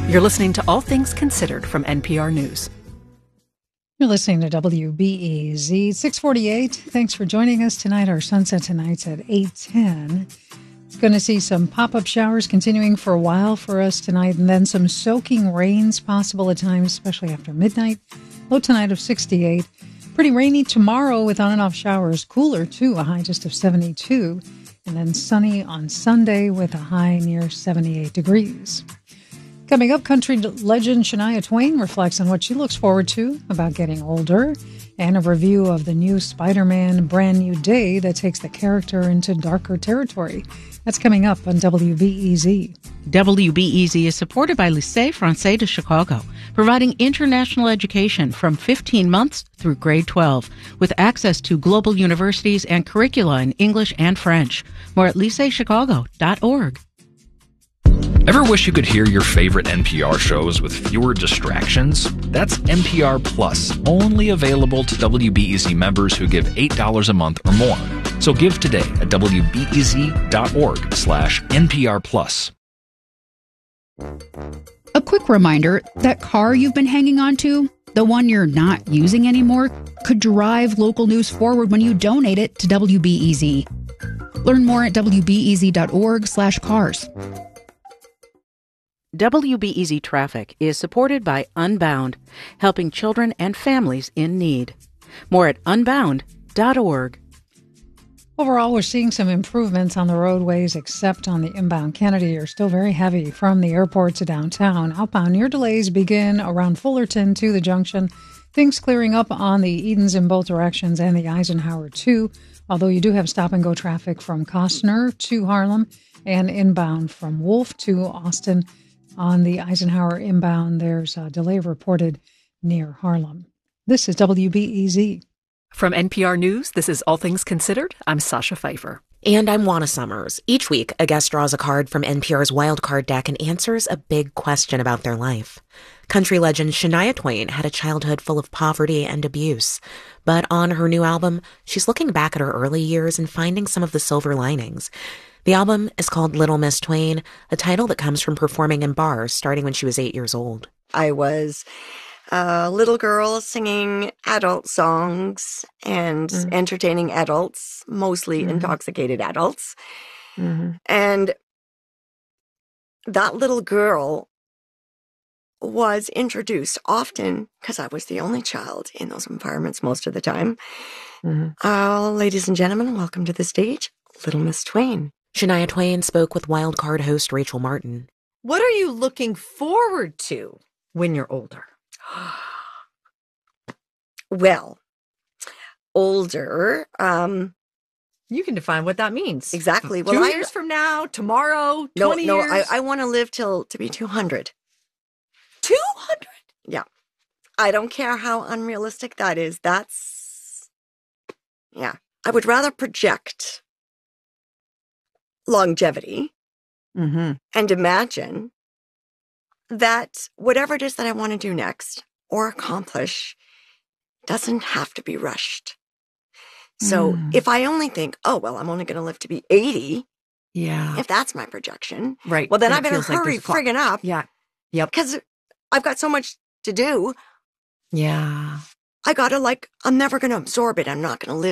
You're listening to All Things Considered from NPR News. You're listening to WBEZ 648. Thanks for joining us tonight. Our sunset tonight's at 8:10. It's going to see some pop-up showers continuing for a while for us tonight, and then some soaking rains possible at times, especially after midnight. Low tonight of 68. Pretty rainy tomorrow with on and off showers. Cooler, too, a high just of 72. And then sunny on Sunday with a high near 78 degrees. Coming up, country legend Shania Twain reflects on what she looks forward to about getting older, and a review of the new Spider-Man Brand New Day that takes the character into darker territory. That's coming up on WBEZ. WBEZ is supported by Lycée Français de Chicago, providing international education from 15 months through grade 12, with access to global universities and curricula in English and French. More at lycéechicago.org. Ever wish you could hear your favorite NPR shows with fewer distractions? That's NPR Plus, only available to WBEZ members who give $8 a month or more. So give today at WBEZ.org/NPR Plus. A quick reminder, that car you've been hanging on to, the one you're not using anymore, could drive local news forward when you donate it to WBEZ. Learn more at WBEZ.org/cars. WBEZ Traffic is supported by Unbound, helping children and families in need. More at unbound.org. Overall, we're seeing some improvements on the roadways, except on the inbound Kennedy are still very heavy from the airport to downtown. Outbound, near delays begin around Fullerton to the junction. Things clearing up on the Edens in both directions and the Eisenhower too, although you do have stop-and-go traffic from Costner to Harlem and inbound from Wolf to Austin. On the Eisenhower inbound, there's a delay reported near Harlem. This is WBEZ. From NPR News, this is All Things Considered. I'm Sasha Pfeiffer. And I'm Juana Summers. Each week, a guest draws a card from NPR's Wildcard deck and answers a big question about their life. Country legend Shania Twain had a childhood full of poverty and abuse. But on her new album, she's looking back at her early years and finding some of the silver linings. The album is called Little Miss Twain, a title that comes from performing in bars starting when she was 8 years old. I was a little girl singing adult songs and entertaining adults, mostly intoxicated adults. And that little girl was introduced often, because I was the only child in those environments most of the time. Ladies and gentlemen, welcome to the stage, Little Miss Twain. Shania Twain spoke with Wildcard host Rachel Martin. What are you looking forward to when you're older? Well, older. You can define what that means. Exactly. Well, 2 years from now, tomorrow, 20 years? No, I want to live to be 200. 200? Yeah. I don't care how unrealistic that is. Yeah. I would rather project longevity and imagine that whatever it is that I want to do next or accomplish doesn't have to be rushed. So if I only think, oh, well, I'm only going to live to be 80, if that's my projection, right? Well, then I better hurry friggin' up. Yeah. Yep. Because I've got so much to do. Yeah. I got to I'm never going to absorb it. I'm not going to live